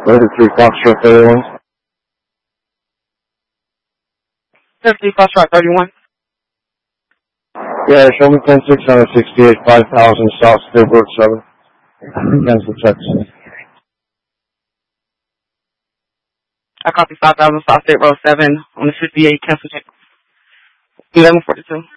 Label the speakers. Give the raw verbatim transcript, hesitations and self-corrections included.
Speaker 1: thirty-three Foxtrot thirty-one.
Speaker 2: thirty-three Foxtrot thirty-one.
Speaker 1: Yeah, show me ten six sixty-eight, five thousand South Stillbrook seven. Cancel checks.
Speaker 2: I copy five thousand South State Road seven on the fifty-eight cancel check. eleven forty-two.